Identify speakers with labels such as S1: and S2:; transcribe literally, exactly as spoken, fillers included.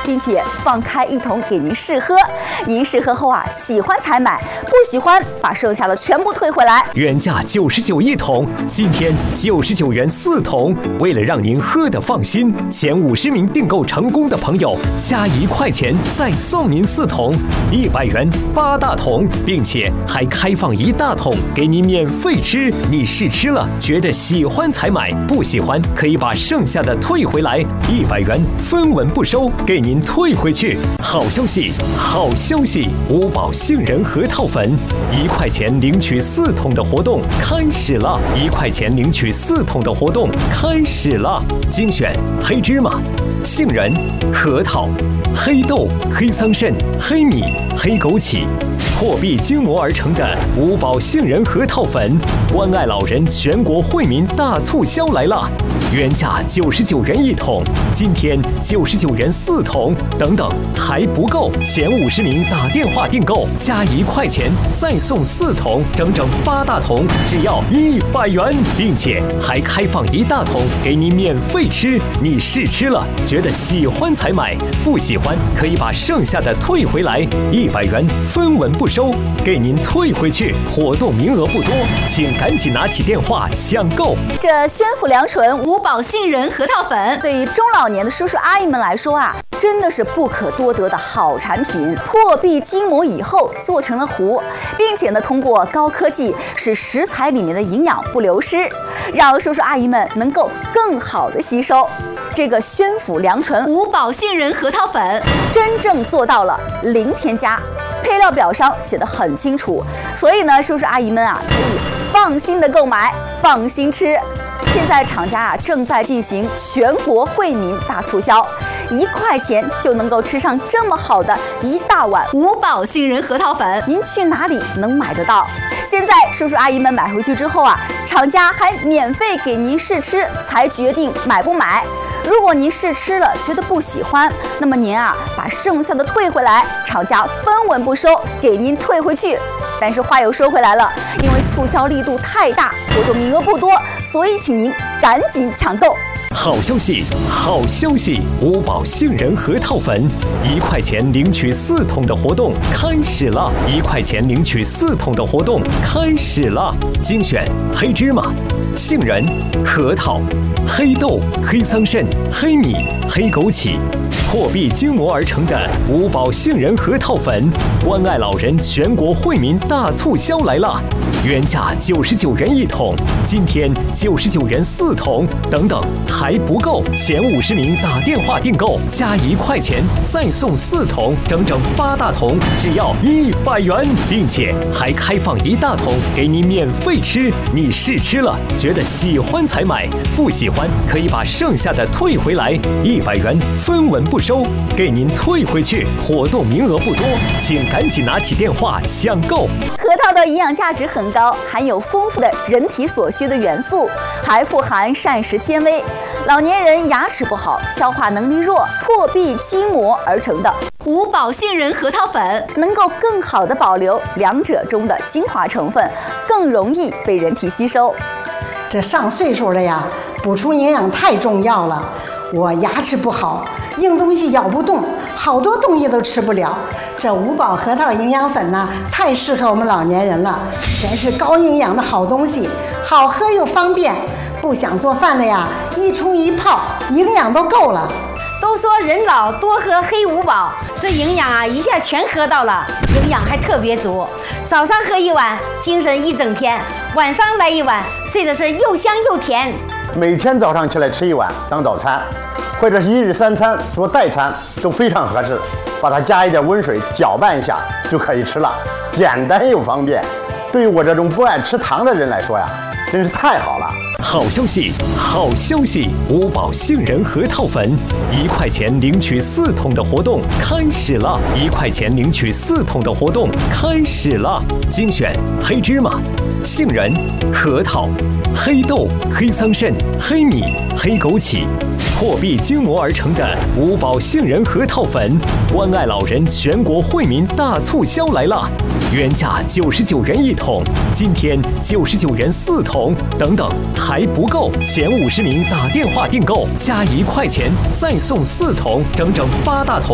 S1: 并且放开一桶给您试喝。您试喝后啊，喜欢才买，不喜欢把剩下的全部退回来。
S2: 原价九十九一桶，今天九十九元四桶。为了让您喝得放心，前五十名订购成功的朋友加一块钱再送您四桶，一百元八大桶，并且还开放一大桶给您免费吃。你试吃了觉得喜欢才买，不喜欢可以把剩下的退回来，一百元分文不收，给您退回去。好消息，好消息！五宝杏仁核桃粉一块钱领取四桶的活动开始了，一块钱领取四桶的活动开始了。精选黑芝麻、杏仁、核桃、黑豆、黑桑葚、黑米、黑枸杞，破壁精磨而成的五宝杏仁核桃粉，关爱老人全国惠民大促销来了！原价九十九元一桶，今天九十九元四桶，等等还不够，前五十名打电话订购加一块钱再送四桶，整整八大桶，只要一百元，并且还开放一大桶给你免费吃。你试吃了觉得喜欢才买，不喜欢可以把剩下的退回来，一百元分文不收，给您退回去。活动名额不多，请赶紧拿起电话抢购。
S1: 这宣府良醇五宝杏仁核桃粉，对于中老年的叔叔阿姨们来说啊，真的是不可多得的好产品。破壁筋膜以后做成了糊，并且呢，通过高科技使食材里面的营养不流失，让叔叔阿姨们能够更好的吸收。这个宣府良醇五宝杏仁核桃粉真正做到了零添加，配料表上写得很清楚，所以呢，叔叔阿姨们啊可以放心的购买，放心吃。现在厂家啊正在进行全国惠民大促销，一块钱就能够吃上这么好的一大碗五宝杏仁核桃粉，您去哪里能买得到？现在叔叔阿姨们买回去之后啊，厂家还免费给您试吃，才决定买不买。如果您试吃了觉得不喜欢，那么您啊把剩下的退回来，厂家分文不收，给您退回去。但是话又说回来了，因为促销力度太大，活动名额不多，所以请您赶紧抢购。
S2: 好消息，好消息！五宝杏仁核桃粉一块钱领取四桶的活动开始了，一块钱领取四桶的活动开始了。精选黑芝麻、杏仁、核桃、黑豆、黑桑葚、黑米、黑枸杞，破壁精磨而成的五宝杏仁核桃粉，关爱老人全国惠民大促销来了！原价九十九元一桶，今天九十九元四桶，等等还不够，前五十名打电话订购加一块钱再送四桶，整整八大桶，只要一百元，并且还开放一大桶给你免费吃。你试吃了觉得喜欢才买，不喜欢可以把剩下的退回来，一百元分文不收，给您退回去。活动名额不多，请赶紧拿起电话抢购。
S1: 核桃的营养价值很高，含有丰富的人体所需的元素，还富含膳食纤维。老年人牙齿不好、消化能力弱、破壁筋膜而成的五宝杏仁核桃粉，能够更好的保留两者中的精华成分，更容易被人体吸收。
S3: 这上岁数了呀，补充营养太重要了。我牙齿不好，硬东西咬不动，好多东西都吃不了。这五宝核桃营养粉呢，太适合我们老年人了，全是高营养的好东西，好喝又方便。不想做饭了呀，一冲一泡，营养都够了。
S4: 都说人老多喝黑五宝，这营养啊一下全喝到了，营养还特别足。早上喝一碗，精神一整天；晚上来一碗，睡的是又香又甜。
S5: 每天早上起来吃一碗当早餐，或者是一日三餐做代餐都非常合适。把它加一点温水搅拌一下就可以吃了，简单又方便。对于我这种不爱吃糖的人来说呀，真是太好了。
S2: 好消息，好消息！五宝杏仁核桃粉一块钱领取四桶的活动开始了，一块钱领取四桶的活动开始了。精选黑芝麻、杏仁、核桃、黑豆、黑桑葚、黑米、黑枸杞，破壁精磨而成的五宝杏仁核桃粉，关爱老人全国惠民大促销来了！原价九十九元一桶，今天九十九元四桶，等等还不够，前五十名打电话订购加一块钱再送四桶，整整八大桶。